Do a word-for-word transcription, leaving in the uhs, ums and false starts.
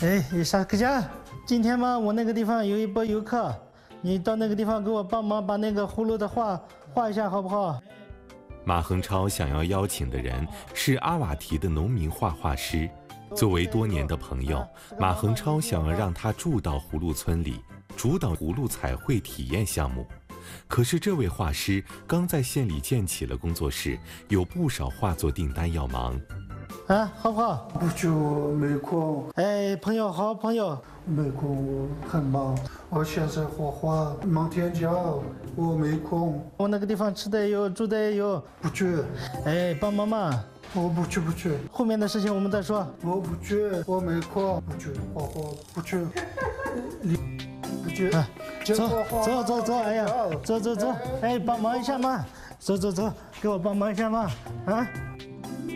哎，傻克家，今天嘛，我那个地方有一波游客，你到那个地方给我帮忙把那个葫芦的画画一下，好不好？ 马恒超想要邀请的人是阿瓦提的农民画画师。作为多年的朋友，马恒超想要让他住到葫芦村里，主导葫芦彩绘体验项目。可是这位画师刚在县里建起了工作室，有不少画作订单要忙。 啊，好不好？ 不就没空。 哎，朋友，好朋友。 没空，我很忙。我现在画画，忙天脚，我没空。 我那个地方吃的也有，住的也有。 不去。 哎，帮忙嘛。 我不去，不去。 后面的事情我们再说。 我不去，我没空。不去，画画不去。你不去。 啊，走走走走，哎呀，走走走，哎，帮忙一下嘛。走走走，给我帮忙一下嘛。啊。